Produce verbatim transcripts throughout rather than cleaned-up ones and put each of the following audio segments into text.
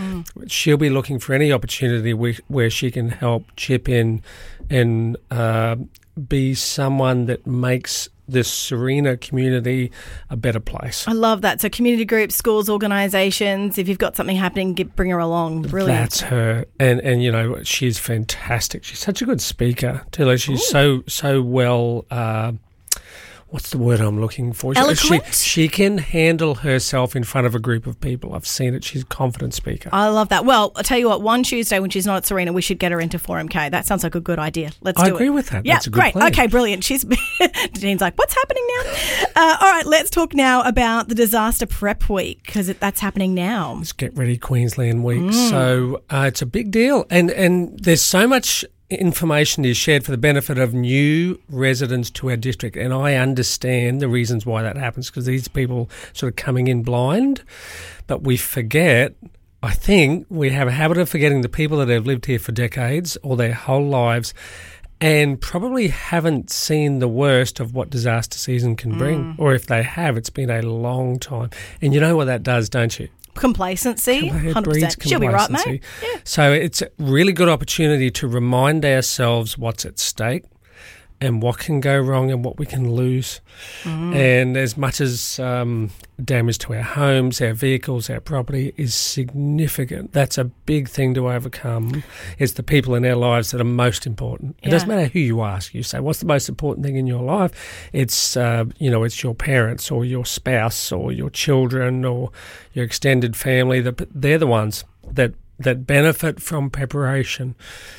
Mm. She'll be looking for any opportunity where, where she can help chip in and uh, be someone that makes this Sarina community a better place. I love that. So community groups, schools, organisations, if you've got something happening, get, bring her along. Brilliant. That's her. And, and, you know, she's fantastic. She's such a good speaker, too. She's Ooh. so, so well... Uh, What's the word I'm looking for? Eloquent? She, she can handle herself in front of a group of people. I've seen it. She's a confident speaker. I love that. Well, I'll tell you what, one Tuesday when she's not at Sarina, we should get her into four M K. That sounds like a good idea. Let's I do it. agree with that. Yeah, That's a good great. plan. Okay, brilliant. She's Dean's like, what's happening now? Uh, all right, let's talk now about the Disaster Prep Week because that's happening now. It's Get Ready Queensland Week. Mm. So uh, it's a big deal. And, and there's so much information is shared for the benefit of new residents to our district, and I understand the reasons why that happens because these people sort of coming in blind, but we forget, I think we have a habit of forgetting the people that have lived here for decades or their whole lives and probably haven't seen the worst of what disaster season can bring, mm. or if they have, it's been a long time. And you know what that does, don't you? Complacency, one hundred percent. She'll be right, mate. Yeah. So it's a really good opportunity to remind ourselves what's at stake and what can go wrong and what we can lose. Mm. And as much as um, damage to our homes, our vehicles, our property is significant, that's a big thing to overcome. It's the people in our lives that are most important. It yeah. doesn't matter who you ask. You say, what's the most important thing in your life? It's, uh, you know, it's your parents or your spouse or your children or your extended family. They're the ones that, that benefit from preparation.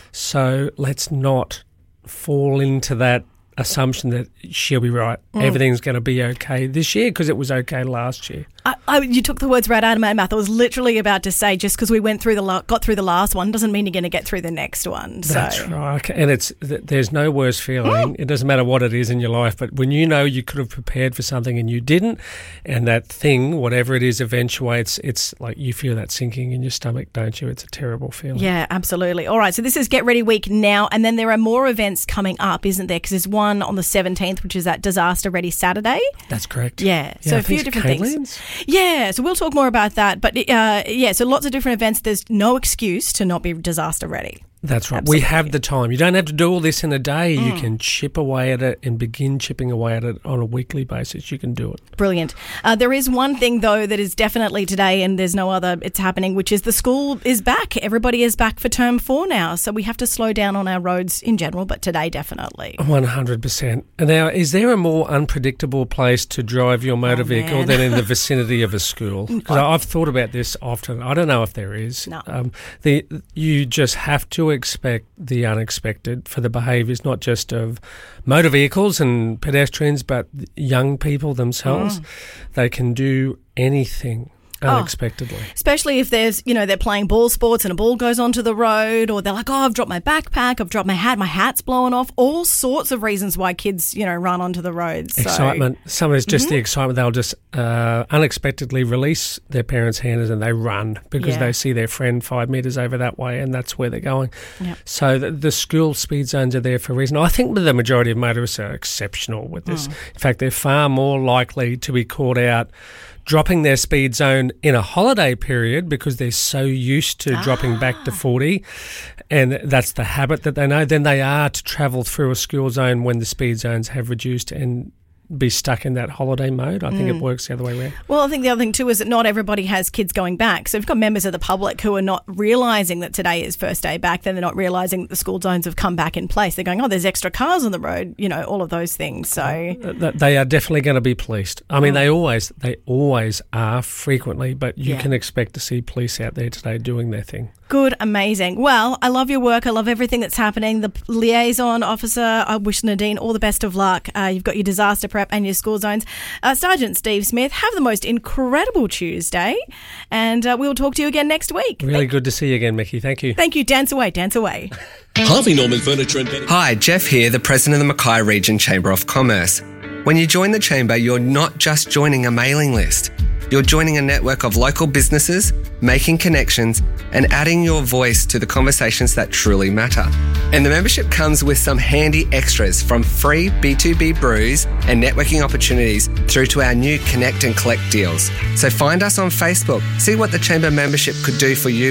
So let's not fall into that assumption that she'll be right. Mm. Everything's going to be okay this year because it was okay last year. I, I, you took the words right out of my mouth. I was literally about to say, just because we went through the la- got through the last one doesn't mean you're going to get through the next one. So. That's right. And it's there's no worse feeling. Mm. It doesn't matter what it is in your life, but when you know you could have prepared for something and you didn't, and that thing, whatever it is, eventuates, it's like you feel that sinking in your stomach, don't you? It's a terrible feeling. Yeah, absolutely. All right, so this is Get Ready Week now, and then there are more events coming up, isn't there? Because there's one on the seventeenth, which is that Disaster Ready Saturday. That's correct. Yeah, yeah so I a few different Caitlin's. things. Yeah, so we'll talk more about that. But uh, yeah, so lots of different events. There's no excuse to not be disaster ready. That's right. Absolutely. We have the time. You don't have to do all this in a day. Mm. You can chip away at it and begin chipping away at it on a weekly basis. You can do it. Brilliant. Uh, there is one thing, though, that is definitely today, and there's no other, it's happening, which is the school is back. Everybody is back for term four now. So we have to slow down on our roads in general, but today definitely. one hundred percent. Now, is there a more unpredictable place to drive your motor oh, vehicle man. than in the vicinity of a school? Because I've thought about this often. I don't know if there is. No. Um, the, you just have to expect the unexpected for the behaviours, not just of motor vehicles and pedestrians, but young people themselves. Mm. They can do anything unexpectedly. Oh, especially if there's, you know, they're playing ball sports and a ball goes onto the road, or they're like, oh, I've dropped my backpack, I've dropped my hat, my hat's blown off. All sorts of reasons why kids, you know, run onto the roads. So. Excitement. Some is just mm-hmm. the excitement. They'll just uh, unexpectedly release their parents' hands and they run because yeah. they see their friend five metres over that way and that's where they're going. Yep. So the, the school speed zones are there for a reason. I think the majority of motorists are exceptional with this. Mm. In fact, they're far more likely to be caught out dropping their speed zone in a holiday period because they're so used to ah. dropping back to forty, and that's the habit that they know, than they are to travel through a school zone when the speed zones have reduced and be stuck in that holiday mode. I think mm. it works the other way around. Well, I think the other thing too is that not everybody has kids going back. So we've got members of the public who are not realising that today is first day back, then they're not realising that the school zones have come back in place. They're going, oh, there's extra cars on the road, you know, all of those things. So they are definitely going to be policed. I mean, mm. they always they always are frequently, but you yeah. can expect to see police out there today doing their thing. Good, amazing. Well, I love your work. I love everything that's happening. The liaison officer, I wish Nadine all the best of luck. Uh, you've got your disaster prep and your school zones. Uh, Sergeant Steve Smith, have the most incredible Tuesday, and uh, we'll talk to you again next week. Really Thank- good to see you again, Mickey. Thank you. Thank you. Dance away, dance away. Harvey Norman Furniture and Bedding. Hi, Jeff here, the President of the Mackay Region Chamber of Commerce. When you join the Chamber, you're not just joining a mailing list. You're joining a network of local businesses, making connections, and adding your voice to the conversations that truly matter. And the membership comes with some handy extras, from free B two B brews and networking opportunities through to our new Connect and Collect deals. So find us on Facebook. See what the Chamber membership could do for you